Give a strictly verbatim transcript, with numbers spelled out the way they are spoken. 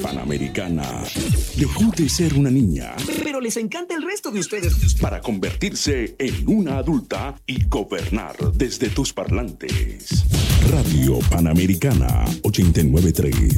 Panamericana dejó de ser una niña, pero les encanta el resto de ustedes, para convertirse en una adulta y gobernar desde tus parlantes. Radio Panamericana ochenta y nueve punto tres.